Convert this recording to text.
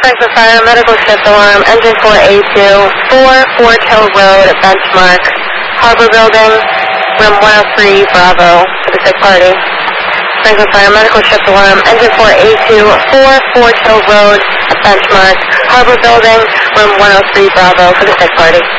Franklin Fire, medical shift alarm, engine 4A2, 4 Fort Hill Road, Benchmark, Harbor Building, room 103, Bravo, for the sick party. Franklin Fire, medical shift alarm, engine 4A2, 4 Fort Hill Road, Benchmark, Harbor Building, room 103, Bravo, for the sick party.